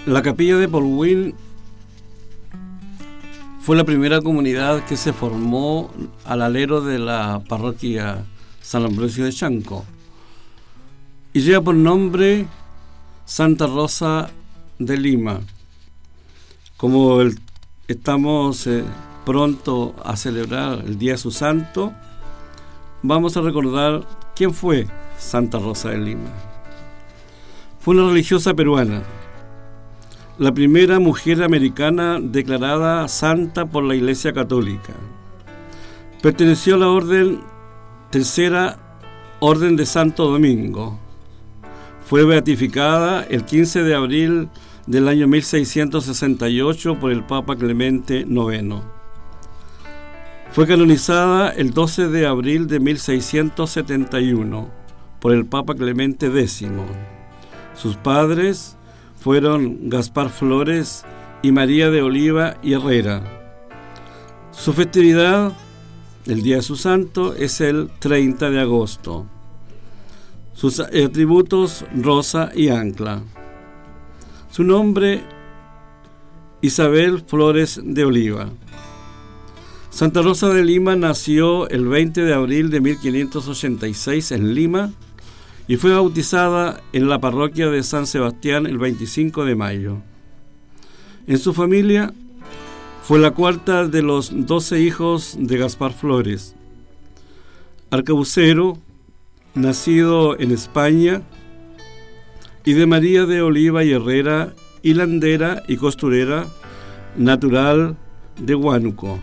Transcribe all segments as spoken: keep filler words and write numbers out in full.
La capilla de Polhuín fue la primera comunidad que se formó al alero de la parroquia San Ambrosio de Chanco y lleva por nombre Santa Rosa de Lima. Como el, estamos eh, pronto a celebrar el Día de su Santo, vamos a recordar quién fue Santa Rosa de Lima. Fue una religiosa peruana, la primera mujer americana declarada santa por la Iglesia Católica. Perteneció a la orden Tercera Orden de Santo Domingo. Fue beatificada el quince de abril del año mil seiscientos sesenta y ocho por el Papa Clemente noveno. Fue canonizada el doce de abril de mil seiscientos setenta y uno por el Papa Clemente décimo. Sus padres fueron Gaspar Flores y María de Oliva y Herrera. Su festividad, el día de su santo, es el treinta de agosto. Sus atributos, rosa y ancla. Su nombre, Isabel Flores de Oliva. Santa Rosa de Lima nació el veinte de abril de mil quinientos ochenta y seis en Lima y fue bautizada en la parroquia de San Sebastián el veinticinco de mayo. En su familia fue la cuarta de los doce hijos de Gaspar Flores, arcabucero, nacido en España, y de María de Oliva y Herrera, hilandera y costurera, natural de Huánuco.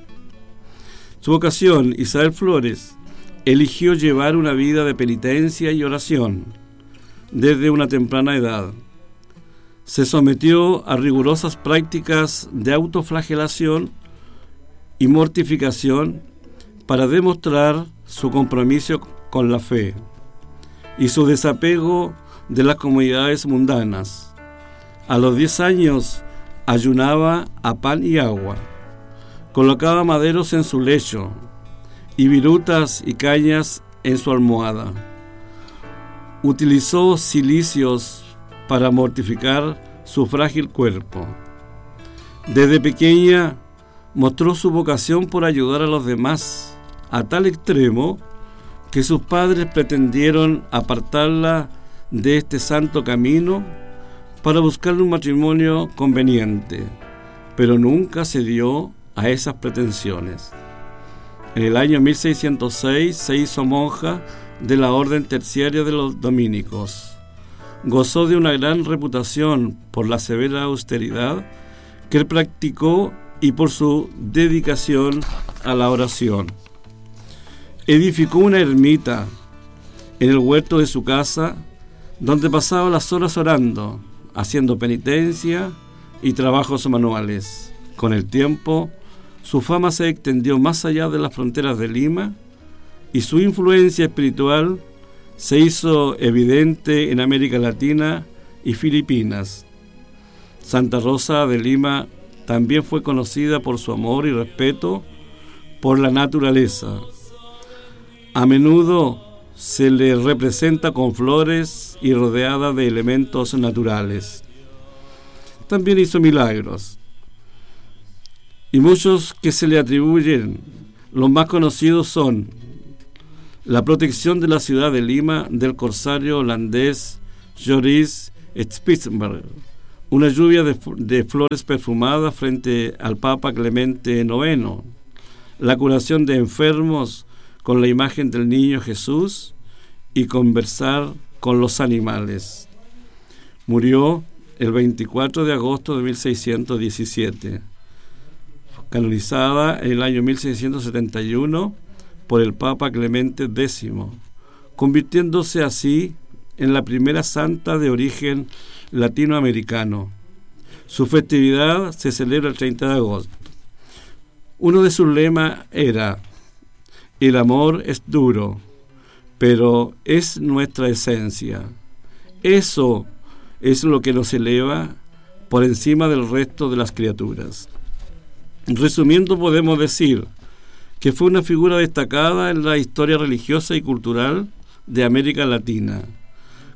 Su vocación, Isabel Flores, eligió llevar una vida de penitencia y oración desde una temprana edad. Se sometió a rigurosas prácticas de autoflagelación y mortificación para demostrar su compromiso con la fe y su desapego de las comodidades mundanas. A los diez años ayunaba a pan y agua, colocaba maderos en su lecho y virutas y cañas en su almohada. Utilizó cilicios para mortificar su frágil cuerpo. Desde pequeña mostró su vocación por ayudar a los demás, a tal extremo que sus padres pretendieron apartarla de este santo camino para buscarle un matrimonio conveniente, pero nunca cedió a esas pretensiones. En el año mil seiscientos seis se hizo monja de la Orden Terciaria de los Dominicos. Gozó de una gran reputación por la severa austeridad que practicó y por su dedicación a la oración. Edificó una ermita en el huerto de su casa, donde pasaba las horas orando, haciendo penitencia y trabajos manuales. Con el tiempo, su fama se extendió más allá de las fronteras de Lima y su influencia espiritual se hizo evidente en América Latina y Filipinas. Santa Rosa de Lima también fue conocida por su amor y respeto por la naturaleza. A menudo se le representa con flores y rodeada de elementos naturales. También hizo milagros, y muchos que se le atribuyen. Los más conocidos son la protección de la ciudad de Lima del corsario holandés Joris Spitsbergen, una lluvia de, de flores perfumadas frente al Papa Clemente noveno, la curación de enfermos con la imagen del niño Jesús y conversar con los animales. Murió el veinticuatro de agosto de mil seiscientos diecisiete. Canonizada en el año mil seiscientos setenta y uno por el Papa Clemente décimo, convirtiéndose así en la primera santa de origen latinoamericano. Su festividad se celebra el treinta de agosto. Uno de sus lemas era: el amor es duro, pero es nuestra esencia. Eso es lo que nos eleva por encima del resto de las criaturas. Resumiendo, podemos decir que fue una figura destacada en la historia religiosa y cultural de América Latina,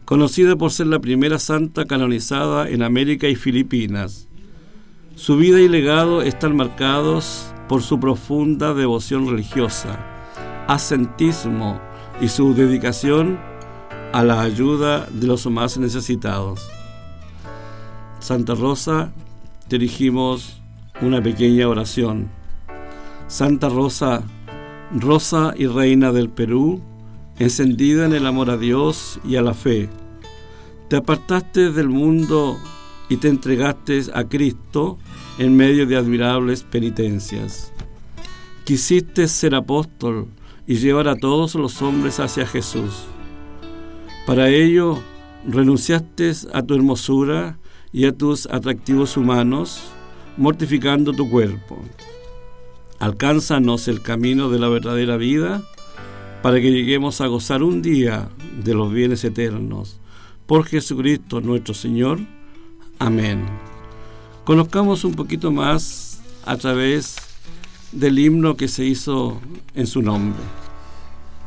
conocida por ser la primera santa canonizada en América y Filipinas. Su vida y legado están marcados por su profunda devoción religiosa, ascetismo y su dedicación a la ayuda de los más necesitados. Santa Rosa, dirigimos una pequeña oración. Santa Rosa, Rosa y Reina del Perú, encendida en el amor a Dios y a la fe, te apartaste del mundo y te entregaste a Cristo en medio de admirables penitencias. Quisiste ser apóstol y llevar a todos los hombres hacia Jesús. Para ello, renunciaste a tu hermosura y a tus atractivos humanos, mortificando tu cuerpo. Alcánzanos el camino de la verdadera vida, para que lleguemos a gozar un día de los bienes eternos. Por Jesucristo nuestro Señor. Amén. Conozcamos un poquito más a través del himno que se hizo en su nombre.